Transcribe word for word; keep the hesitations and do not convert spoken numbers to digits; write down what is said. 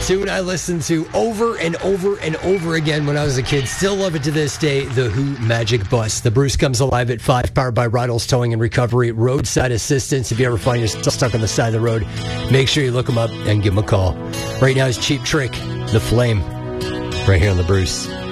tune I listened to over and over and over again when I was a kid. Still love it to this day. The Who Magic Bus. The Bruce comes alive at five, powered by Rydell's Towing and Recovery. Roadside assistance. If you ever find yourself stuck on the side of the road, make sure you look them up and give them a call. Right now is Cheap Trick, The Flame, right here on the Bruce.